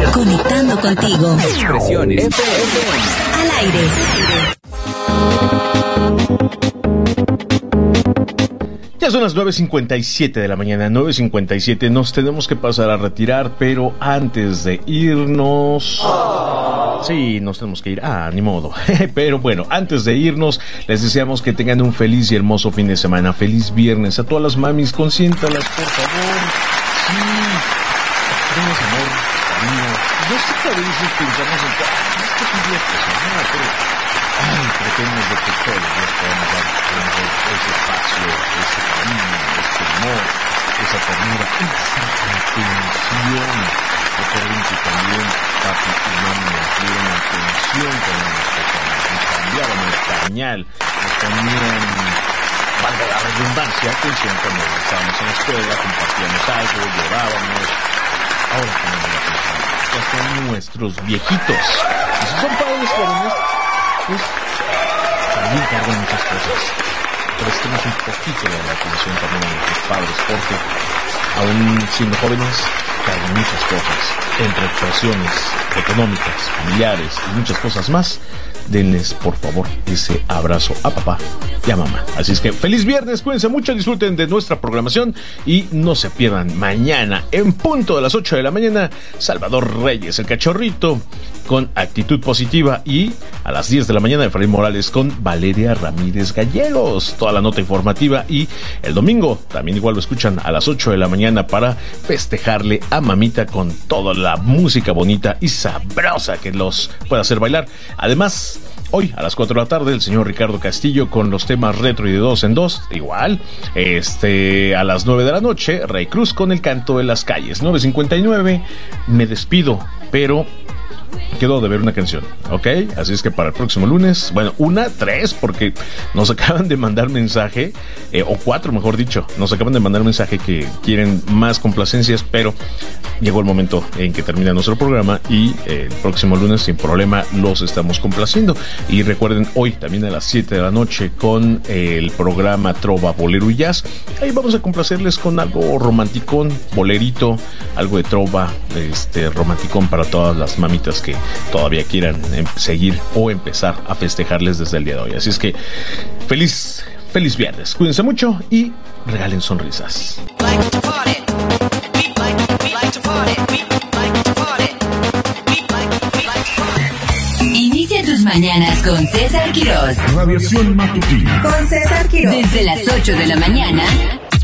Conectando contigo. Expresiones FM. Al aire. Ya son las 9:57 de la mañana, 9:57. Nos tenemos que pasar a retirar, pero antes de irnos... Sí, nos tenemos que ir. Ni modo. Pero bueno, antes de irnos, les deseamos que tengan un feliz y hermoso fin de semana. Feliz viernes. A todas las mamis, consiéntalas, por favor. Sí. Tenemos amor, cariño. Yo sé que a veces pensamos en que esto es un día especial, pero pretendemos de que todos los días podamos dar ese espacio, ese cariño, ese amor, esa ternura, esa atención. Recuerden que también papi y mami nos dieron atención cuando nos tocamos, nos cambiaron el pañal, nos ponían, valga la redundancia, atención cuando estábamos en la escuela, compartíamos algo, llorábamos. Ahora tenemos la atención, ya son nuestros viejitos. Y si son padres jóvenes, pues también cargan muchas cosas. Prestemos un poquito de la atención también a nuestros padres, porque aún siendo jóvenes, cargan muchas cosas, entre presiones económicas, familiares y muchas cosas más. Denles, por favor, ese abrazo a papá y a mamá. Así es que feliz viernes, cuídense mucho, disfruten de nuestra programación y no se pierdan mañana en punto de las 8 de la mañana Salvador Reyes, el cachorrito, con actitud positiva, y a las 10 de la mañana Efraín Morales con Valeria Ramírez Gallegos, toda la nota informativa. Y el domingo también igual lo escuchan a las 8 de la mañana para festejarle a mamita con toda la música bonita y sabrosa que los puede hacer bailar. Además, hoy a las 4 de la tarde el señor Ricardo Castillo con los temas retro y de 2 en 2, igual. A las 9 de la noche Ray Cruz con el canto de las calles. 9:59, me despido, pero quedó de ver una canción, ¿ok? Así es que para el próximo lunes, bueno, 3, porque nos acaban de mandar mensaje, o 4 mejor dicho, nos acaban de mandar mensaje que quieren más complacencias, pero llegó el momento en que termina nuestro programa y el próximo lunes sin problema los estamos complaciendo. Y recuerden, hoy también a las 7 de la noche con el programa Trova, Bolero y Jazz, ahí vamos a complacerles con algo romanticón, bolerito, algo de trova, romanticón para todas las mamitas que todavía quieran seguir o empezar a festejarles desde el día de hoy. Así es que feliz viernes, cuídense mucho y regalen sonrisas. Inicia tus mañanas con César Quirós. Radiación matutina. Con César Quirós. Desde las 8 de la mañana